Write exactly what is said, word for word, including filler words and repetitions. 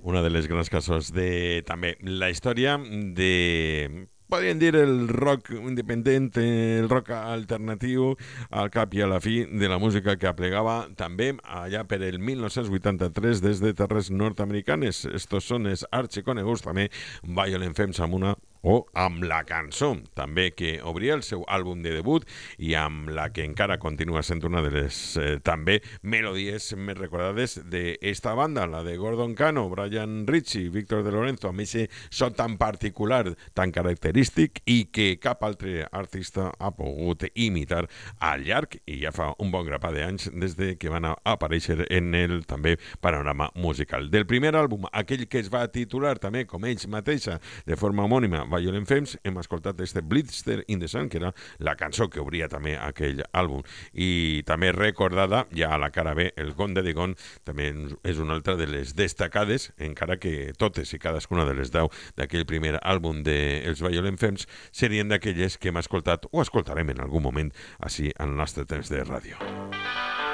Una de les grans cançons de, també, la història de, podríem dir, el rock independent, el rock alternatiu, al cap i a la fi de la música que aplegava també allà per el mil nou-cents vuitanta-tres des de terres nord-americanes. Estos són els arxiconeguts també Violent Femmes amb una o amb la cançó també que obria el seu àlbum de debut i amb la que encara continua sent una de les eh, també melodies més recordades d'esta banda, la de Gordon Cano, Brian Ritchie, Víctor de Lorenzo, amb aquest so tan particular, tan característic i que cap altre artista ha pogut imitar al llarg i ja fa un bon grapat d'anys des de que van aparèixer en el també panorama musical. Del primer àlbum, aquell que es va titular també com ells mateixa de forma homònima Violent Femmes, hem escoltat este Blister in the Sun, que era la cançó que obria també aquell àlbum. I també recordada, ja a la cara B, el Gone Daddy Gone, també és una altra de les destacades, encara que totes i cadascuna de les deu d'aquell primer àlbum dels de Violent Femmes serien d'aquelles que hem escoltat o escoltarem en algun moment així al nostre temps de ràdio.